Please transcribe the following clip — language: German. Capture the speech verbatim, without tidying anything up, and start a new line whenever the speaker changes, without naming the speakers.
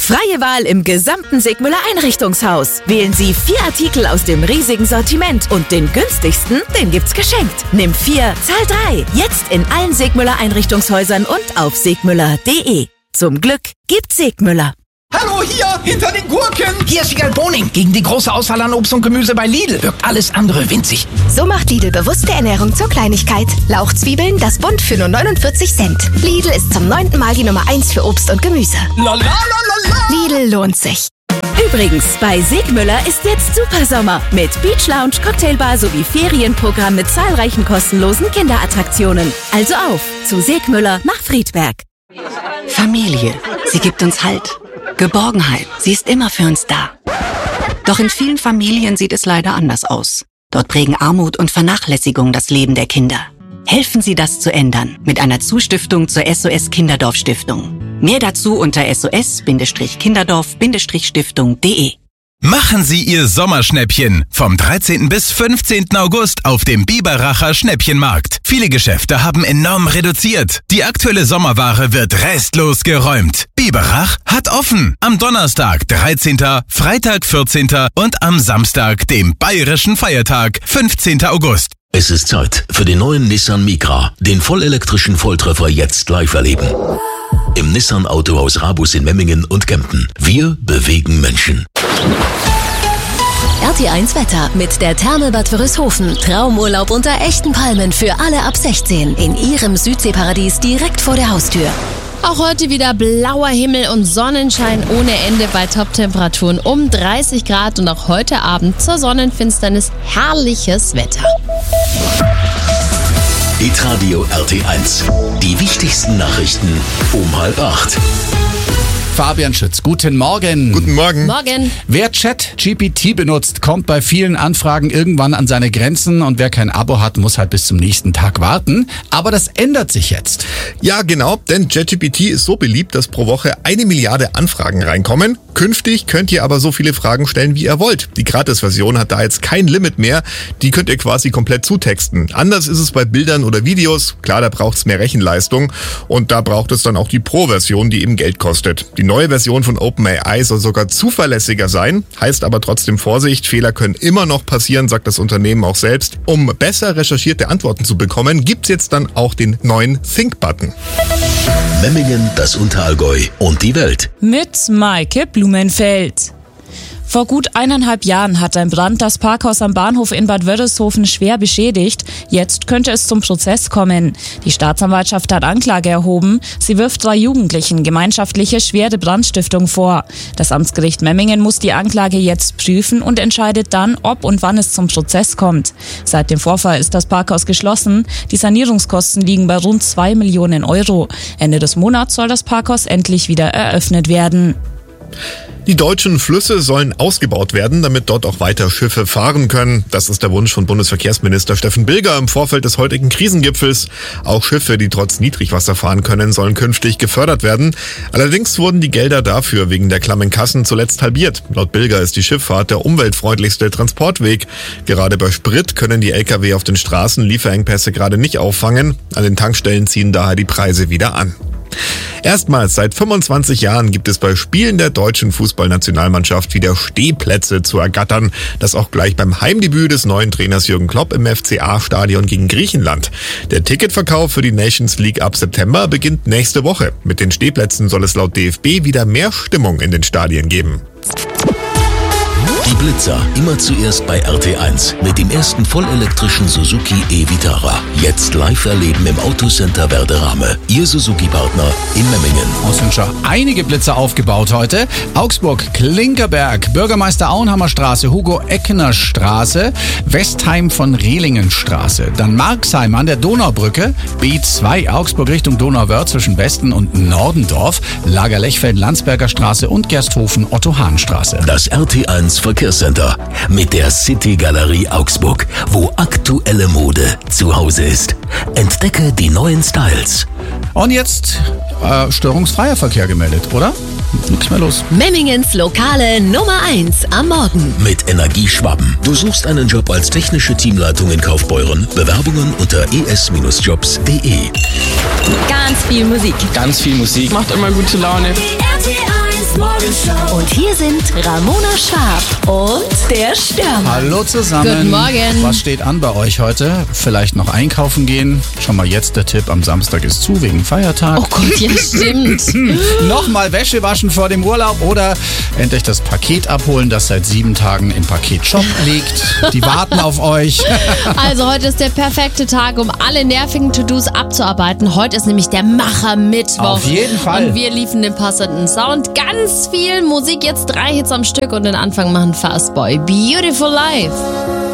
Freie Wahl im gesamten Segmüller Einrichtungshaus. Wählen Sie vier Artikel aus dem riesigen Sortiment und den günstigsten, den gibt's geschenkt. Nimm vier, zahl drei. Jetzt in allen Segmüller Einrichtungshäusern und auf segmüller punkt de. Zum Glück gibt's Segmüller.
Hallo, hier, hinter den Gurken!
Hier ist Wiegald Boning. Gegen die große Auswahl an Obst und Gemüse bei Lidl wirkt alles andere winzig.
So macht Lidl bewusste Ernährung zur Kleinigkeit. Lauchzwiebeln, das Bund für nur neunundvierzig Cent. Lidl ist zum neunten Mal die Nummer eins für Obst und Gemüse.
La, la, la, la, la.
Lidl lohnt sich.
Übrigens, bei Segmüller ist jetzt Supersommer mit Beach Lounge, Cocktailbar sowie Ferienprogramm mit zahlreichen kostenlosen Kinderattraktionen. Also auf zu Segmüller nach Friedberg.
Familie, sie gibt uns Halt. Geborgenheit, sie ist immer für uns da. Doch in vielen Familien sieht es leider anders aus. Dort prägen Armut und Vernachlässigung das Leben der Kinder. Helfen Sie, das zu ändern mit einer Zustiftung zur S O S Kinderdorf Stiftung. Mehr dazu unter S O S Kinderdorf Stiftung punkt de.
Machen Sie Ihr Sommerschnäppchen vom dreizehnten bis fünfzehnten August auf dem Biberacher Schnäppchenmarkt. Viele Geschäfte haben enorm reduziert. Die aktuelle Sommerware wird restlos geräumt. Biberach hat offen. Am Donnerstag, dreizehnten, Freitag, vierzehnten und am Samstag, dem bayerischen Feiertag, fünfzehnten August.
Es ist Zeit für den neuen Nissan Micra, den vollelektrischen Volltreffer jetzt live erleben. Im Nissan Autohaus Rabus in Memmingen und Kempten. Wir bewegen Menschen.
R T eins Wetter mit der Therme Bad Wörishofen. Traumurlaub unter echten Palmen für alle ab sechzehn in Ihrem Südseeparadies direkt vor der Haustür.
Auch heute wieder blauer Himmel und Sonnenschein ohne Ende bei Top-Temperaturen um dreißig Grad und auch heute Abend zur Sonnenfinsternis herrliches Wetter.
Hitradio R T eins. Die wichtigsten Nachrichten um halb acht.
Fabian Schütz, guten Morgen.
Guten Morgen.
Morgen.
Wer ChatGPT benutzt, kommt bei vielen Anfragen irgendwann an seine Grenzen und wer kein Abo hat, muss halt bis zum nächsten Tag warten. Aber das ändert sich jetzt.
Ja, genau, denn ChatGPT ist so beliebt, dass pro Woche eine Milliarde Anfragen reinkommen. Künftig könnt ihr aber so viele Fragen stellen, wie ihr wollt. Die Gratis-Version hat da jetzt kein Limit mehr. Die könnt ihr quasi komplett zutexten. Anders ist es bei Bildern oder Videos. Klar, da braucht es mehr Rechenleistung und da braucht es dann auch die Pro-Version, die eben Geld kostet. Die neue Version von OpenAI soll sogar zuverlässiger sein, heißt aber trotzdem Vorsicht, Fehler können immer noch passieren, sagt das Unternehmen auch selbst. Um besser recherchierte Antworten zu bekommen, gibt's jetzt dann auch den neuen Think-Button.
Memmingen, das Unterallgäu und die Welt.
Mit Maike Blumenfeld. Vor gut eineinhalb Jahren hat ein Brand das Parkhaus am Bahnhof in Bad Wörishofen schwer beschädigt. Jetzt könnte es zum Prozess kommen. Die Staatsanwaltschaft hat Anklage erhoben. Sie wirft drei Jugendlichen gemeinschaftliche schwere Brandstiftung vor. Das Amtsgericht Memmingen muss die Anklage jetzt prüfen und entscheidet dann, ob und wann es zum Prozess kommt. Seit dem Vorfall ist das Parkhaus geschlossen. Die Sanierungskosten liegen bei rund zwei Millionen Euro. Ende des Monats soll das Parkhaus endlich wieder eröffnet werden.
Die deutschen Flüsse sollen ausgebaut werden, damit dort auch weiter Schiffe fahren können. Das ist der Wunsch von Bundesverkehrsminister Steffen Bilger im Vorfeld des heutigen Krisengipfels. Auch Schiffe, die trotz Niedrigwasser fahren können, sollen künftig gefördert werden. Allerdings wurden die Gelder dafür wegen der klammen Kassen zuletzt halbiert. Laut Bilger ist die Schifffahrt der umweltfreundlichste Transportweg. Gerade bei Sprit können die L K W auf den Straßen Lieferengpässe gerade nicht auffangen. An den Tankstellen ziehen daher die Preise wieder an. Erstmals seit fünfundzwanzig Jahren gibt es bei Spielen der deutschen Fußballnationalmannschaft wieder Stehplätze zu ergattern. Das auch gleich beim Heimdebüt des neuen Trainers Jürgen Klopp im F C A-Stadion gegen Griechenland. Der Ticketverkauf für die Nations League ab September beginnt nächste Woche. Mit den Stehplätzen soll es laut D F B wieder mehr Stimmung in den Stadien geben.
Die Blitzer, immer zuerst bei R T eins mit dem ersten vollelektrischen Suzuki e-Vitara. Jetzt live erleben im Autocenter Werderame. Ihr Suzuki-Partner in Memmingen.
Es sind schon einige Blitzer aufgebaut heute. Augsburg, Klinkerberg, Bürgermeister Auenhammer Straße, Hugo Eckener Straße, Westheim von Rehlingen Straße. Dann Marxheim an der Donaubrücke, B zwei Augsburg Richtung Donauwörth zwischen Westen und Nordendorf, Lager Lechfeld, Landsberger Straße und Gersthofen, Otto-Hahn-Straße.
Das R T eins Verkehrscenter mit der City Galerie Augsburg, wo aktuelle Mode zu Hause ist. Entdecke die neuen Styles.
Und jetzt äh, störungsfreier Verkehr gemeldet, oder? Nichts mehr los.
Memmingens lokale Nummer eins am Morgen.
Mit Energieschwaben. Du suchst einen Job als technische Teamleitung in Kaufbeuren. Bewerbungen unter e s jobs punkt de.
Ganz viel Musik.
Ganz viel Musik. Macht immer gute Laune.
R T eins Und hier sind Ramona Schwarb und der Stürmer.
Hallo zusammen.
Guten Morgen.
Was steht an bei euch heute? Vielleicht noch einkaufen gehen. Schon mal jetzt der Tipp, am Samstag ist zu wegen Feiertag.
Oh Gott, ja stimmt.
Nochmal Wäsche waschen vor dem Urlaub oder endlich das Paket abholen, das seit sieben Tagen im Paketshop liegt. Die warten auf euch.
Also heute ist der perfekte Tag, um alle nervigen To-Dos abzuarbeiten. Heute ist nämlich der Macher-Mittwoch.
Auf jeden Fall.
Und wir liefen den passenden Sound. Ganz viel Musik, jetzt drei Hits am Stück und den Anfang machen Fastboy. Beautiful Life.